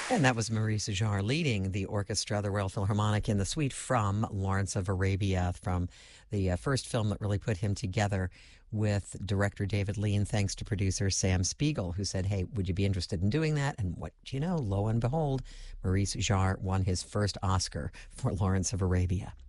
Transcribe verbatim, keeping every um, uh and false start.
And that was Maurice Jarre leading the orchestra, the Royal Philharmonic, in the suite from Lawrence of Arabia, from the uh, first film that really put him together with director David Lean, thanks to producer Sam Spiegel, who said, hey, would you be interested in doing that? And what do you know? Lo and behold, Maurice Jarre won his first Oscar for Lawrence of Arabia.